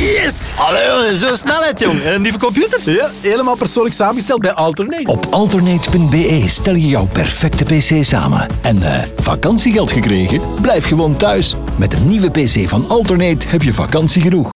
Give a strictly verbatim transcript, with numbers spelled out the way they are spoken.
Yes! Allee, zo snelheid, jong. En die computer? Ja, helemaal persoonlijk samengesteld bij Alternate. Op alternate punt b e stel je jouw perfecte pc samen. En uh, vakantiegeld gekregen? Blijf gewoon thuis. Met een nieuwe pc van Alternate heb je vakantie genoeg.